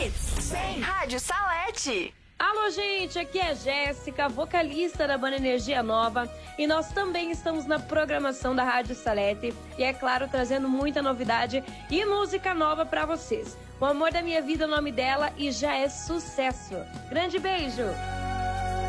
Hits. Rádio Salete. Alô, gente, aqui é Jéssica, vocalista da banda Energia Nova, e nós também estamos na programação da Rádio Salete e, é claro, trazendo muita novidade e música nova pra vocês. O Amor da Minha Vida é o nome dela e já é sucesso. Grande beijo!